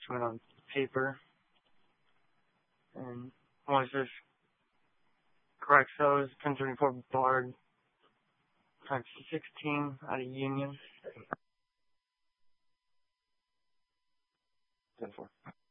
went on paper. And once this correct those, 1034 barred times 16 out of union. 10-4.